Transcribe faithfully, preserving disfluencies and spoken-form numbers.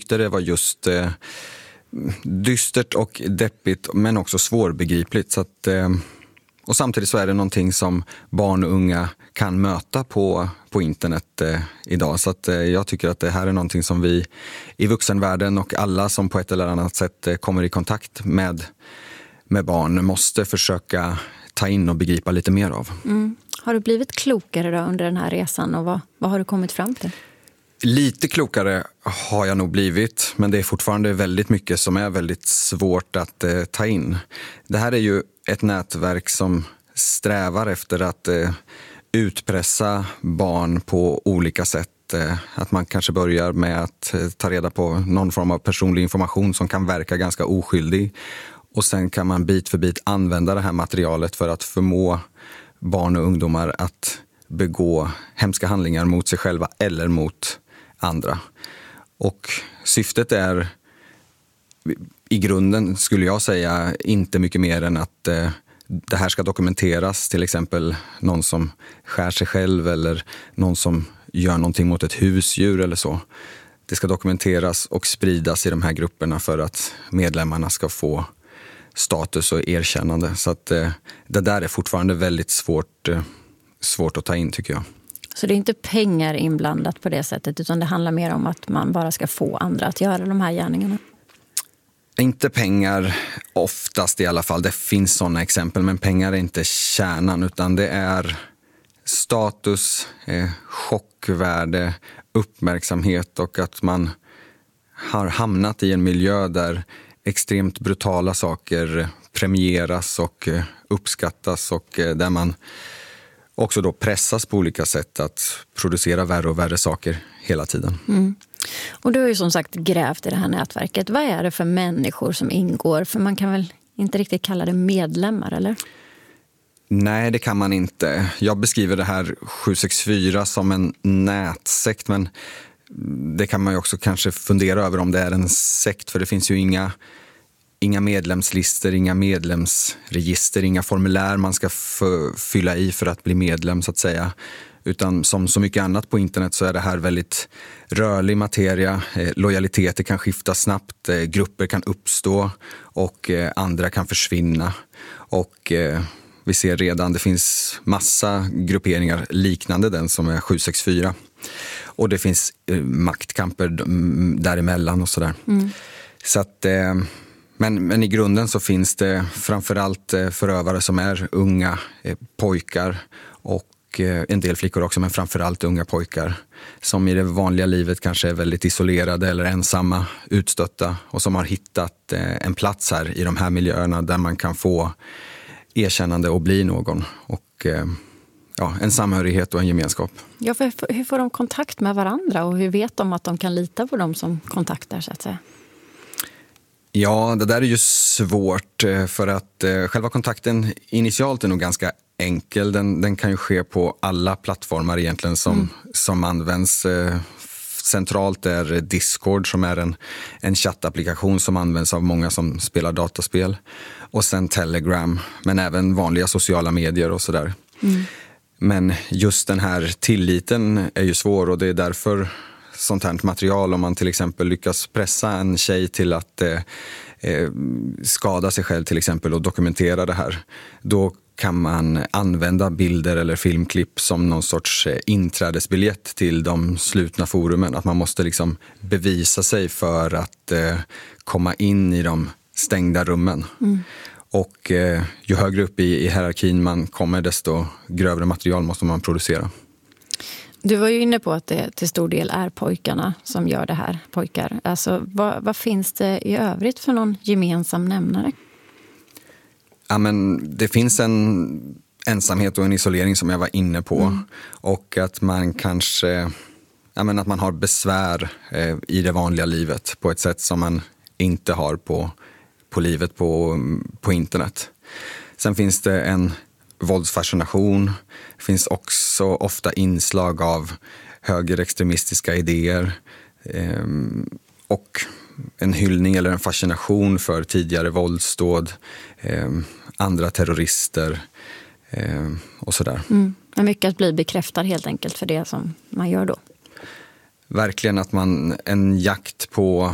tyckte det var just eh, dystert och deppigt, men också svårbegripligt. Så att, eh, och samtidigt så är det någonting som barn och unga kan möta på, på internet eh, idag. Så att, eh, jag tycker att det här är någonting som vi i vuxenvärlden och alla som på ett eller annat sätt eh, kommer i kontakt med, med barn måste försöka ta in och begripa lite mer av. Mm. Har du blivit klokare då under den här resan och vad, vad har du kommit fram till? Lite klokare har jag nog blivit, men det är fortfarande väldigt mycket som är väldigt svårt att eh, ta in. Det här är ju ett nätverk som strävar efter att eh, utpressa barn på olika sätt. Eh, att man kanske börjar med att eh, ta reda på någon form av personlig information som kan verka ganska oskyldig. Och sen kan man bit för bit använda det här materialet för att förmå barn och ungdomar att begå hemska handlingar mot sig själva eller mot andra. Och syftet är i grunden, skulle jag säga, inte mycket mer än att eh, det här ska dokumenteras. Till exempel någon som skär sig själv eller någon som gör någonting mot ett husdjur eller så. Det ska dokumenteras och spridas i de här grupperna för att medlemmarna ska få status och erkännande. Så att eh, det där är fortfarande väldigt svårt, eh, svårt att ta in, tycker jag. Så det är inte pengar inblandat på det sättet, utan det handlar mer om att man bara ska få andra att göra de här gärningarna? Inte pengar oftast i alla fall. Det finns sådana exempel, men pengar är inte kärnan, utan det är status, eh, chockvärde, uppmärksamhet och att man har hamnat i en miljö där extremt brutala saker premieras och uppskattas och där man också då pressas på olika sätt att producera värre och värre saker hela tiden. Mm. Och du har ju som sagt grävt i det här nätverket. Vad är det för människor som ingår? För man kan väl inte riktigt kalla det medlemmar, eller? Nej, det kan man inte. Jag beskriver det här sju sex fyra som en nätsekt, men det kan man ju också kanske fundera över om det är en sekt, för det finns ju inga, inga medlemslistor, inga medlemsregister, inga formulär man ska f- fylla i för att bli medlem, så att säga. Utan som så mycket annat på internet så är det här väldigt rörlig materia. Eh, lojaliteter kan skifta snabbt, eh, grupper kan uppstå och eh, andra kan försvinna. Och eh, vi ser redan, det finns massa grupperingar liknande den som är sju sex fyra. Och det finns eh, maktkamper däremellan och sådär. Mm. Så att, eh, men, men i grunden så finns det framförallt eh, förövare som är unga eh, pojkar och eh, en del flickor också, men framförallt unga pojkar som i det vanliga livet kanske är väldigt isolerade eller ensamma, utstötta och som har hittat eh, en plats här i de här miljöerna där man kan få erkännande och bli någon och eh, ja, en samhörighet och en gemenskap. Ja, för hur får de kontakt med varandra och hur vet de att de kan lita på dem som kontaktar, så att säga? Ja, det där är ju svårt för att eh, själva kontakten initialt är nog ganska enkel. Den, den kan ju ske på alla plattformar egentligen som, mm. som används. Eh, centralt är Discord som är en, en chattapplikation som används av många som spelar dataspel. Och sen Telegram, men även vanliga sociala medier och sådär. Mm. Men just den här tilliten är ju svår och det är därför sånt här material, om man till exempel lyckas pressa en tjej till att eh, eh, skada sig själv till exempel och dokumentera det här, då kan man använda bilder eller filmklipp som någon sorts eh, inträdesbiljett till de slutna forumen. Att man måste liksom bevisa sig för att eh, komma in i de stängda rummen. Mm. Och eh, ju högre upp i, i hierarkin man kommer, desto grövre material måste man producera. Du var ju inne på att det till stor del är pojkarna som gör det här, pojkar. Alltså, vad, vad finns det i övrigt för någon gemensam nämnare? Ja, men det finns en ensamhet och en isolering som jag var inne på. Mm. Och att man kanske, ja, men att man har besvär eh, i det vanliga livet på ett sätt som man inte har på, på livet på, på internet. Sen finns det en våldsfascination. Det finns också ofta inslag av högerextremistiska idéer eh, och en hyllning eller en fascination för tidigare våldsdåd, eh, andra terrorister eh, och sådär. Mm. Men mycket att bli bekräftad helt enkelt för det som man gör då. Verkligen att man, en jakt på